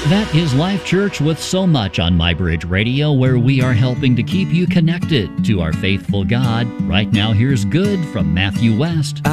That is Life Church with so much on MyBridge Radio, where we are helping to keep you connected to our faithful God. Right now, here's Good from Matthew West.